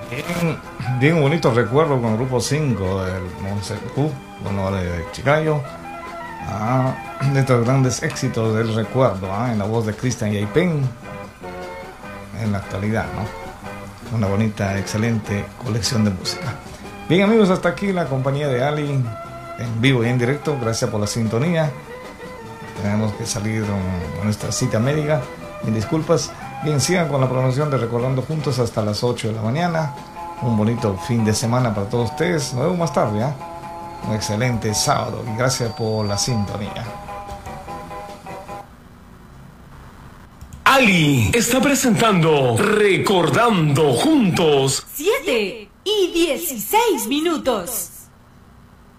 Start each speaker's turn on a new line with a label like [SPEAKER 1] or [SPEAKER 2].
[SPEAKER 1] Bien, bien bonito recuerdo con el grupo 5 del Monsecu, bueno, de Chiclayo. De estos grandes éxitos del recuerdo, en la voz de Cristian Yaipen en la actualidad, ¿no? Una bonita, excelente colección de música. Bien, amigos, hasta aquí la compañía de Ali en vivo y en directo. Gracias por la sintonía. Tenemos que salir a nuestra cita médica. Mis disculpas. Bien, sigan con la programación de Recordando Juntos hasta las 8 de la mañana. Un bonito fin de semana para todos ustedes. Nos vemos más tarde, un excelente sábado y gracias por la sintonía.
[SPEAKER 2] Ali está presentando Recordando Juntos.
[SPEAKER 3] 7:16.